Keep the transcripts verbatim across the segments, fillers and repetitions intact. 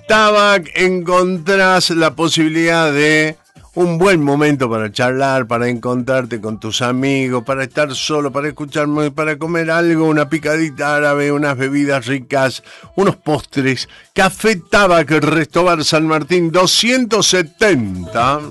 Tabac encontrás la posibilidad de un buen momento para charlar, para encontrarte con tus amigos, para estar solo, para escuchar, para comer algo, una picadita árabe, unas bebidas ricas, unos postres. Café Tabac, Restobar San Martín doscientos setenta.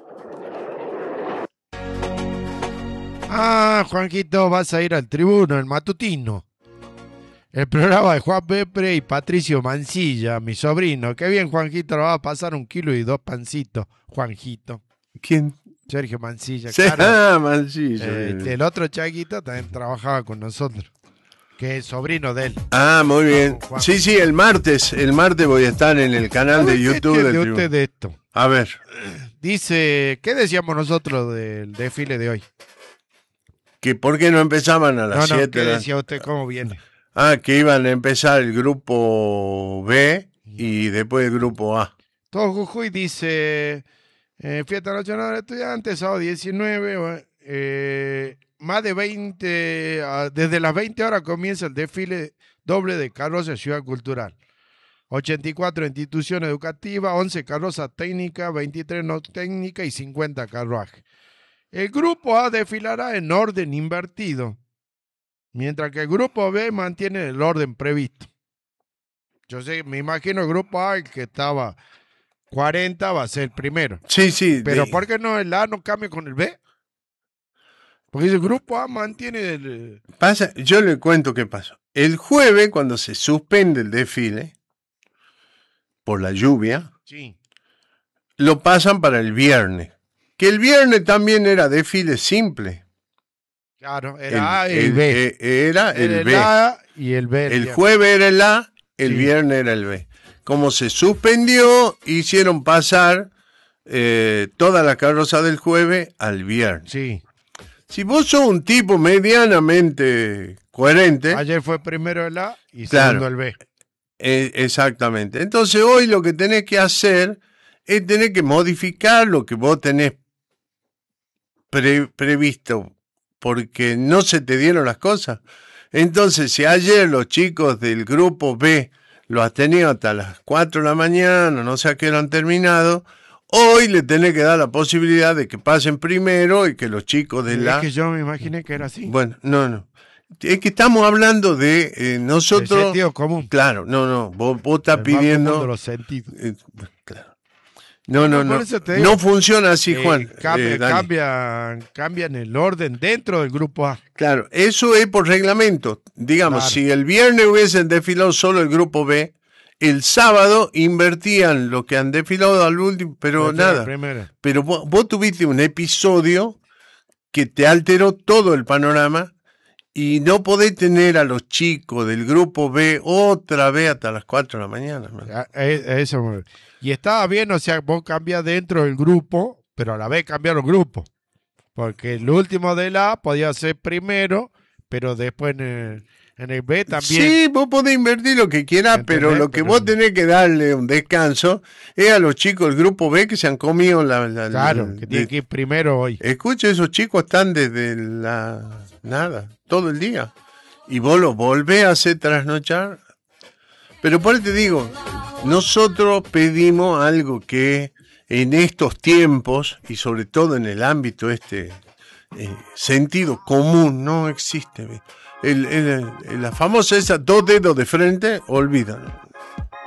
Ah, Juanquito, vas a ir al Tribuno, el matutino. El programa de Juan Pepre y Patricio Mancilla, mi sobrino. Qué bien, Juanquito, lo va a pasar un kilo y dos pancitos, Juanjito. ¿Quién? Sergio Mancilla, Sí, claro. ah, Mancilla. Eh, el otro Chaguito también trabajaba con nosotros, que es sobrino de él. Ah, muy bien. Juan, Juan. Sí, sí, el martes, el martes voy a estar en el canal de YouTube del de Tribuno. usted de esto? A ver. Dice, ¿qué decíamos nosotros del desfile de hoy? Que ¿por qué no empezaban a las No, no, siete? ¿qué La... decía usted? ¿Cómo viene? Ah, que iban a empezar el grupo B y después el grupo A. Todo Jujuy dice, eh, Fiesta Nacional de Estudiantes, sábado diecinueve, eh, más de veinte, uh, desde las veinte horas comienza el desfile doble de carrozas Ciudad Cultural. ochenta y cuatro instituciones educativas, once carrozas técnicas, veintitrés no técnicas y cincuenta carruajes. El grupo A desfilará en orden invertido, mientras que el grupo B mantiene el orden previsto. Yo sé, me imagino el grupo A, el que estaba cuarenta, va a ser el primero. Sí, sí. Pero de... ¿por qué no el A no cambia con el B? Porque el grupo A mantiene el... Pasa, yo le cuento qué pasó. El jueves, cuando se suspende el desfile, por la lluvia, sí, lo pasan para el viernes. Que el viernes también era desfile simple. Claro, era el, A y el, B. Eh, era el, el B. A y el B. El jueves era el A, el sí. viernes era el B. Como se suspendió, hicieron pasar eh, toda la carroza del jueves al viernes. Sí. Si vos sos un tipo medianamente coherente... Ayer fue primero el A y claro, segundo el B. Eh, exactamente. Entonces hoy lo que tenés que hacer es tener que modificar lo que vos tenés pre- previsto, porque no se te dieron las cosas. Entonces, si ayer los chicos del grupo B lo has tenido hasta las cuatro de la mañana, no sé a qué hora han terminado, hoy le tenés que dar la posibilidad de que pasen primero y que los chicos de es la... Es que yo me imaginé que era así. Bueno, no, no. Es que estamos hablando de eh, nosotros... El sentido común. Claro, no, no. Vos, vos estás el pidiendo... De los sentidos. Eh, claro. No, no, no. Digo, no funciona así, eh, Juan. Cambia, eh, cambian, cambian el orden dentro del grupo A. Claro, eso es por reglamento. Digamos, claro. Si el viernes hubiesen desfilado solo el grupo B, el sábado invertían lo que han desfilado al último, pero nada. Pero vos, vos tuviste un episodio que te alteró todo el panorama y no podés tener a los chicos del grupo B otra vez hasta las cuatro de la mañana. Eso. Y estaba bien, o sea, vos cambias dentro del grupo, pero a la vez cambiar el grupo. Porque el último del A podía ser primero, pero después en el, en el B también. Sí, vos podés invertir lo que quieras, pero lo que pero... vos tenés que darle un descanso es a los chicos del grupo B que se han comido la... la claro, la, que tienen que ir primero hoy. Escucha, esos chicos están desde la... nada, todo el día. Y vos los volvés a hacer trasnochar. Pero por eso te digo, nosotros pedimos algo que en estos tiempos, y sobre todo en el ámbito este eh, sentido común, no existe. El, el, el, la famosa esa dos dedos de frente, olvídalo.